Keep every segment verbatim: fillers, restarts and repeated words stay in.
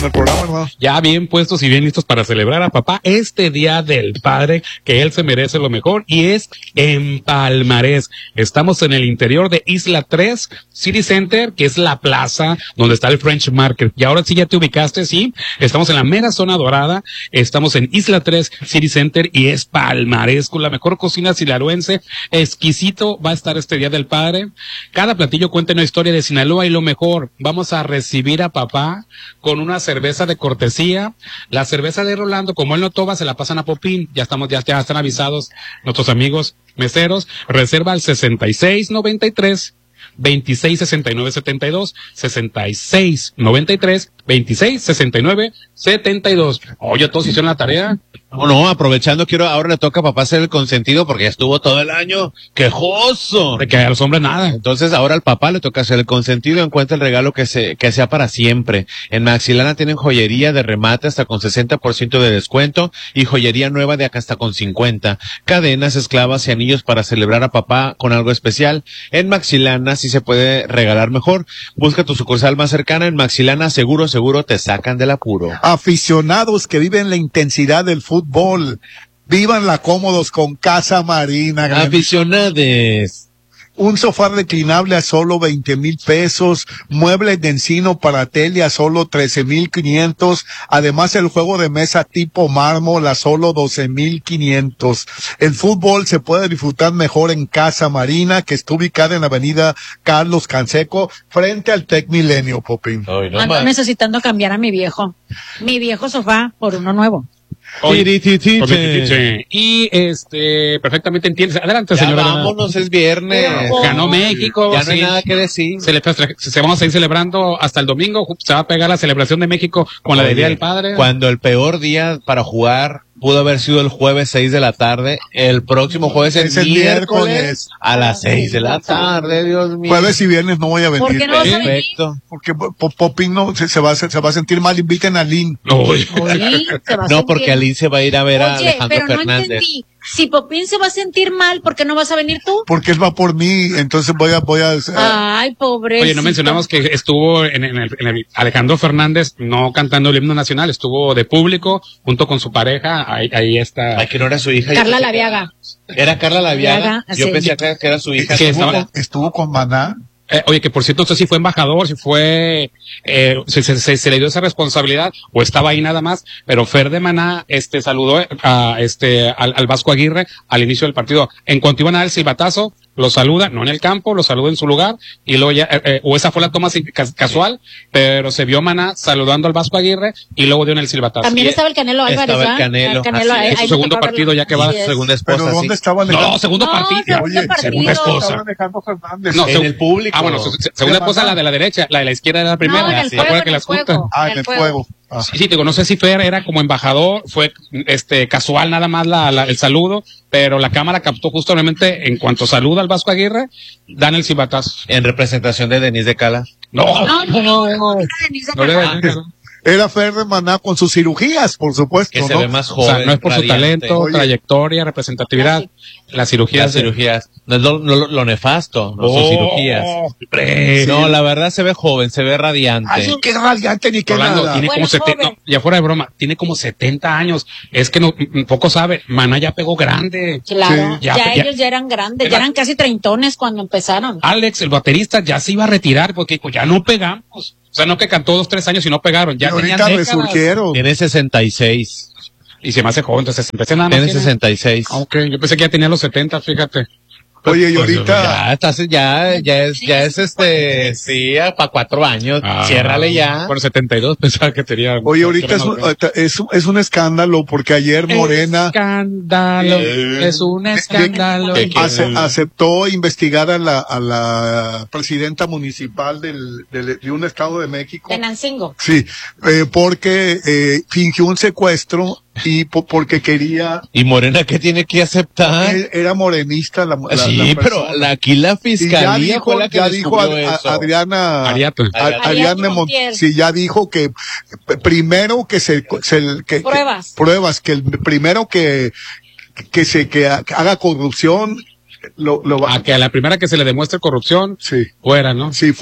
en el programa, hermano. Ya bien puestos y bien listos para celebrar a papá este Día del Padre, que él se merece lo mejor, y es en Palmarés. Estamos en el interior de Isla tres, City Center, que es la plaza donde está el French Market. Y ahora sí ya te ubicaste, sí. Estamos en la mera zona dorada, estamos en Isla tres, City Center, y es Palmarés, con la mejor cocina sinaloense. Exquisito va a estar este Día del Padre. Cada platillo cuenta una historia de Sinaloa, y lo mejor, vamos a recibir a papá con una cerveza de cortesía. La cerveza de Rolando, como él no toma, se la pasan a Popín. Ya estamos, ya, ya están avisados nuestros amigos meseros. Reserva al sesenta y seis noventa y tres, veintiséis sesenta y nueve setenta y dos, sesenta y seis noventa y tres, veintiséis sesenta y nueve setenta y dos. Oye, todos hicieron la tarea. No, no, aprovechando, quiero, ahora le toca a papá ser el consentido porque ya estuvo todo el año quejoso. De que a los hombres nada. Entonces ahora al papá le toca ser el consentido, encuentra el regalo que se, que sea para siempre. En Maxilana tienen joyería de remate hasta con sesenta por ciento de descuento y joyería nueva de acá hasta con cincuenta. Cadenas, esclavas y anillos para celebrar a papá con algo especial. En Maxilana sí se puede regalar mejor. Busca tu sucursal más cercana. En Maxilana seguro, seguro te sacan del apuro. Aficionados que viven la intensidad del fútbol, vívanla cómodos con Casa Marina. Aficionades. Un sofá reclinable a solo veinte mil pesos, muebles de encino para tele a solo trece mil quinientos, además el juego de mesa tipo mármol a solo doce mil quinientos. El fútbol se puede disfrutar mejor en Casa Marina, que está ubicada en la avenida Carlos Canseco, frente al Tec Milenio, Popín. No, ando necesitando cambiar a mi viejo, mi viejo sofá por uno nuevo. Oye, y este, perfectamente entiendes. Adelante, ya señora. Vámonos, es viernes. Ganó México. Ya no hay sí. nada que decir. Se, le, se vamos a ir celebrando hasta el domingo. Se va a pegar la celebración de México con Oye, la de Día del Padre. Cuando el peor día para jugar pudo haber sido el jueves seis de la tarde, el próximo jueves es el miércoles, miércoles a las seis de la tarde, Dios mío. Jueves y viernes no voy a venir. ¿Por qué no vas a venir? Perfecto. Porque Popín no se, se va a se va a sentir mal, inviten a Lynn. No, Oye, se va a no sentir... porque Lynn se va a ir a ver Oye, a Alejandro pero no Fernández. Entendí. Si Popín se va a sentir mal, ¿por qué no vas a venir tú? Porque él va por mí, entonces voy a, voy a... Ay, pobre. Oye, no mencionamos que estuvo en, en, el, en el Alejandro Fernández, no cantando el himno nacional, estuvo de público, junto con su pareja, ahí, ahí está. Ay, que no era su hija. Carla Laviaga. Era Carla Laviaga. Yo sí. pensé que era su hija. Que estuvo, con, estuvo con Maná. Eh, oye, que por cierto, no sé si fue embajador, si fue, eh, se, se, se, se le dio esa responsabilidad, o estaba ahí nada más, pero Fer de Maná, este, saludó a, este, al, al Vasco Aguirre al inicio del partido. En cuanto iban a dar el silbatazo, lo saluda, no en el campo, lo saluda en su lugar, y luego ya, eh, eh, o esa fue la toma casual, pero se vio Maná saludando al Vasco Aguirre, y luego dio en el silbatazo. También estaba el Canelo Álvarez, Estaba el Canelo. El Canelo es su segundo partido, ya que va, su segunda esposa. ¿Pero dónde sí. estaba Alejandro? No, segundo no, partido. Segundo Oye, partido. segunda esposa. Alejandro Fernández. No, en el público. Ah, bueno, su, su, segunda esposa, la de la derecha, la de la izquierda era la primera. No, en el ¿Se fuego, acuerda en que el las fuego. juntan? Ah, en el fuego. Ah. Sí, sí, digo, no sé si Fer era como embajador, fue este casual nada más la, la, el saludo, pero la cámara captó justamente en cuanto saluda al Vasco Aguirre, dan el silbatazo. En representación de Denise de Cala. No, No, no, no, no. no le da- Era Fer de Maná con sus cirugías, por supuesto, Que se ¿no? ve más O joven. sea, no es por su radiante. talento, Oye. trayectoria, representatividad, las cirugías. Las de- cirugías. No es lo, no, lo- lo nefasto, no sus Oh, cirugías. hombre. No, la verdad se ve joven, se ve radiante. Ay, qué radiante ni qué Rolando nada. tiene Bueno, como setenta, joven. no, ya fuera de broma, tiene como setenta años. Es que no, m- poco sabe, Maná ya pegó grande. Claro, Sí. Ya- ya, ya- ellos ya eran grandes, Era- ya eran casi treintones cuando empezaron. Alex, el baterista, ya se iba a retirar porque dijo, ya no pegamos. O sea, no que cantó dos, tres años y no pegaron. Ya Y tenían ahorita décadas. resurgieron. Tiene sesenta y seis. Y se me hace joven, entonces empecé nada más. Tiene tiene- sesenta y seis. Ah, ok, yo pensé que ya tenía los setenta, fíjate. Oye, y Pues, ahorita... Ya, estás, ya, ya es, ya es este, sí, para cuatro años. Ah, Ciérrale ya. Por setenta y dos pensaba que tenía. Oye, ahorita es un, es, un- es un escándalo porque ayer Morena Escándalo, Eh, es un escándalo. ¿Qué quieres? ace- aceptó investigar a la, a la presidenta municipal del, del- de un estado de México. Tenancingo. Sí, eh, porque eh, fingió un secuestro y po- porque quería... ¿Y Morena qué tiene que aceptar? él era morenista la, la- sí, la pero persona. la, aquí la Y ya fiscalía dijo, fue la que ya dijo a- descubrió a- eso. Adriana Ariadna. a- Ariadna Ariadna Mon- Montiel. sí, ya dijo que p- primero que se, se- que, Pruebas. que- pruebas que el primero que que se que ha- que haga corrupción lo, lo va A que a la primera que se le demuestre corrupción, sí fuera, ¿no? sí fuera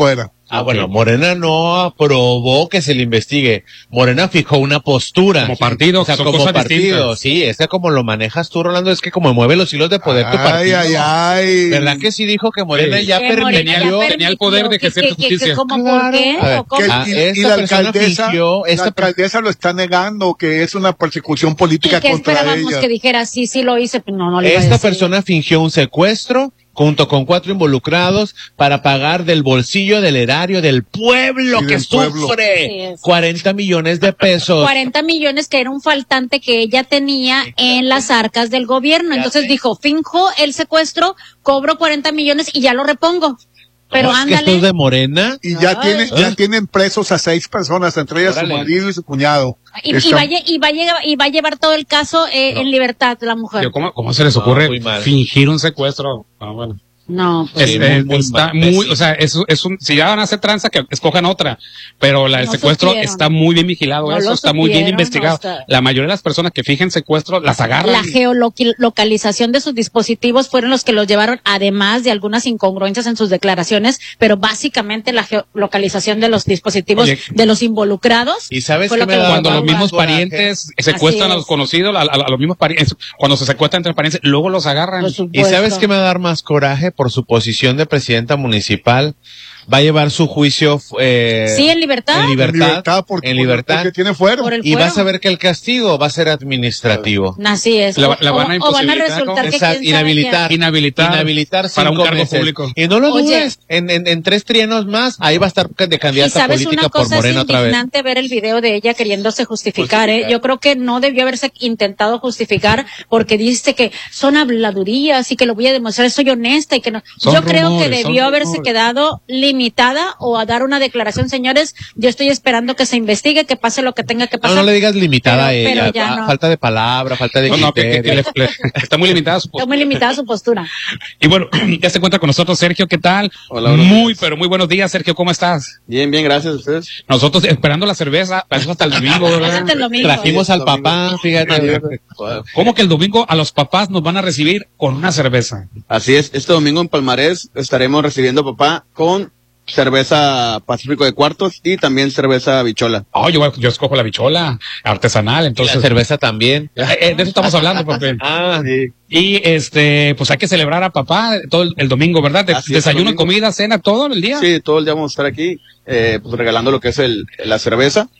Ah, bueno, Morena no aprobó que se le investigue. Morena fijó una postura. Como partido, o sea, son como cosas partido. distintas. Sí, es que como lo manejas tú, Rolando, es que como mueve los hilos de poder tu Ay, partido. ay, ay. ¿Verdad que sí dijo que Morena Sí. ya Que Morena permitió? ya tenía el poder de permitió ejercer que- que- que- justicia. ¿Cómo Claro. por qué? A ver, ¿O cómo? Que- Ah, y, esta y la persona alcaldesa, fingió- esta la per- alcaldesa lo está negando, que es una persecución ¿Y política qué contra esperábamos ella. que dijera? Sí, sí lo hice, pues no, no le iba a Esta decir. persona fingió un secuestro junto con cuatro involucrados para pagar del bolsillo del erario del pueblo Sí, que del pueblo. sufre Sí, es. cuarenta millones de pesos. cuarenta millones que era un faltante que ella tenía en las arcas del gobierno. Ya Entonces sé. dijo, finjo el secuestro, cobro cuarenta millones y ya lo repongo. Pero No, es que esto ándale. es de Morena. Y ya Ay. tienen, ya tienen presos a seis personas, entre ellas Órale. su marido y su cuñado. Y, y Está- va, a lle- y, va a llegar- y va a llevar todo el caso eh, No. en libertad la mujer. Yo, ¿cómo, ¿Cómo se les No, ocurre muy mal. fingir un secuestro? Ah, bueno. No, pues, Es- Sí, eh, muy, muy está mal. muy, o sea, es, es un, si ya van a hacer tranza, que escojan otra, pero la, el No secuestro supieron. está muy bien vigilado, No eso lo está muy bien supieron, investigado. o sea. La mayoría de las personas que fijen secuestro las agarran. la geolocalización de sus dispositivos fueron los que los llevaron, además de algunas incongruencias en sus declaraciones, pero básicamente la geolocalización de los dispositivos Oye. de los involucrados. ¿Y sabes fue qué lo me que da los Cuando llevó los a- mismos coraje? parientes secuestran Así a los es. conocidos, a, a- a los mismos parientes, cuando se secuestran entre parientes, luego los agarran. Por ¿Y supuesto. sabes qué me va a dar más coraje? Por su posición de presidenta municipal, va a llevar su juicio eh, Sí, en libertad. en libertad, En libertad, porque, en libertad, porque tiene fuero. Por el y vas fuero. a ver que el castigo va a ser administrativo. Así es. La- O- la van a o- o van a imposibilitar, resultar que Exacto, quién sabe inhabilitar. qué- Inhabilitar, Inhabilitar para un cinco cargo meses. público. Y no lo Oye. dudes, en, en, en tres trienios más, ahí va a estar de Y candidata sabes política una por cosa, es Morena otra vez. indignante ver el video de ella queriéndose justificar, ¿eh? Yo creo que no debió haberse intentado justificar porque dice que son habladurías y que lo voy a demostrar, soy honesta y que no. Son Yo creo que rumores, son debió haberse rumores. quedado limitada o a dar una declaración, señores, yo estoy esperando que se investigue, que pase lo que tenga que No, pasar. no le digas limitada a Pero- ella, pero ya a- no. falta de palabra, falta de No, no, que, que- que criterio. le- le- está muy limitada su Está muy limitada su postura. Y bueno, ya se encuentra con nosotros Sergio, ¿qué tal? Hola, buenos Muy, días. pero muy buenos días, Sergio, ¿cómo estás? Bien, bien, gracias a ustedes. Nosotros esperando la cerveza, eso hasta el domingo, ¿verdad? Hasta el domingo. Trajimos al Domingo. papá, fíjate. ¿Cómo que el domingo a los papás nos van a recibir con una cerveza? Así es, este domingo en Palmarés estaremos recibiendo a papá con cerveza Pacífico de Cuartos y también cerveza Bichola. Oh, yo, yo escojo la bichola artesanal, Y entonces. la cerveza también. Eh, eh, de eso estamos hablando, porque. Ah, Sí, Y este, pues hay que celebrar a papá todo el, el domingo, ¿verdad? De- Así es, desayuno, el domingo. comida, cena, todo el día. sí, todo el día vamos a estar aquí, eh, pues regalando lo que es el, la cerveza,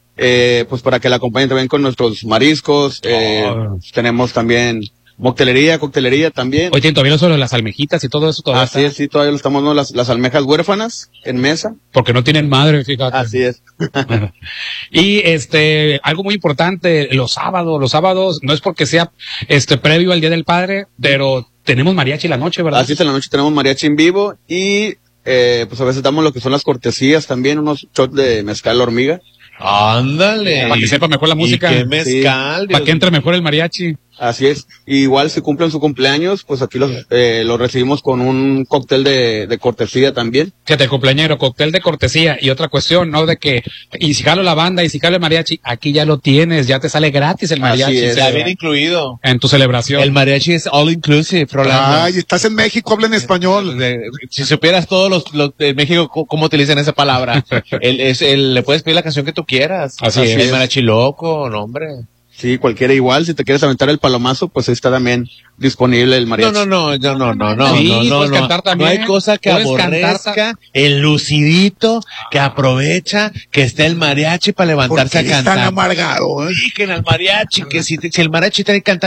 eh, pues para que la acompañen también con nuestros mariscos, eh, Oh. tenemos también moctelería, coctelería también. Oye, todavía sobre las almejitas y todo eso, todavía Así está, es, sí, todavía lo estamos dando las, las almejas huérfanas en mesa. porque no tienen madre, fíjate. Así es. Y este, algo muy importante, los sábados, los sábados, no es porque sea este previo al Día del Padre, pero tenemos mariachi la noche, ¿verdad? Así es, en la noche tenemos mariachi en vivo y eh, pues a veces damos lo que son las cortesías también, unos shots de mezcal hormiga. ándale. Para que sepa mejor la música. Y qué mezcal. Para que entre mejor el mariachi. Así es. Y igual si cumplen su cumpleaños, pues aquí los, eh, los recibimos con un cóctel de, de cortesía también. Fíjate, cumpleañero, cóctel de cortesía. Y otra cuestión, ¿no? De que, y si jalo la banda y si jalo el mariachi, aquí ya lo tienes, ya te sale gratis el mariachi. Así es. se- Ya viene incluido. en tu celebración. El mariachi es all inclusive, Rolando. Ay, estás en México, habla en español. De- Si supieras todos los, los de México c- cómo utilizan esa palabra, el, es, el, le puedes pedir la canción que tú quieras. Así el es. mariachi loco, no, hombre. Sí, cualquiera igual. Si te quieres aventar el palomazo, pues ahí está también disponible el No, mariachi. no, no, no, no, no, no, Sí, no, no, puedes no. cantar también. No hay cosa que Puedes cantar aborrezca el lucidito que aprovecha que esté el mariachi para Porque levantarse a es tan cantar. amargado, ¿eh? Sí, que en el mariachi, que si, te- si el mariachi te canta